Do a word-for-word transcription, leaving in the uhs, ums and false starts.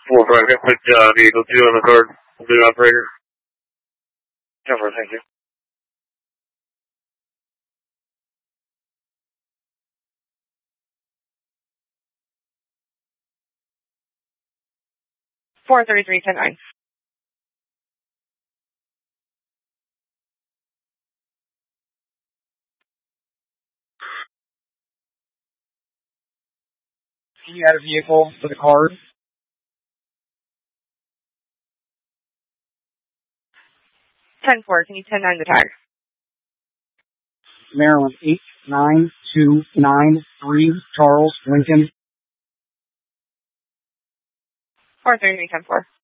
four five, can I put uh, vehicle two on the card? The operator. Cover, thank you. four thirty-three ten nine. Can you add a vehicle for the card? ten four, can you ten nine the tag? Maryland eight nine two nine three, Charles Lincoln. four thirty-three ten four.